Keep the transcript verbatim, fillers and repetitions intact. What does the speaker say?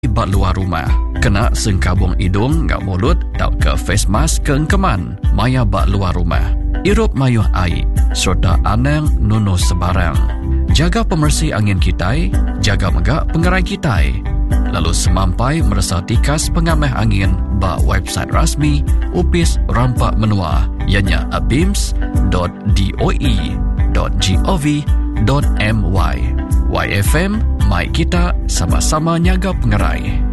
Bat luar rumah, kena sengkabung hidung ngak mulut tak ke face mask ke keman, maya bat luar rumah. Irup mayuh air, serta anang nunuh sebarang. Jaga pemersih angin kitai, jaga megak pengerai kitai. Lalu semampai merasa tikas pengameh angin ba website rasmi Upis Rampak Menua, ianya abims dot doe dot gov dot my. Y F M, mai kita sama-sama nyaga pengerai.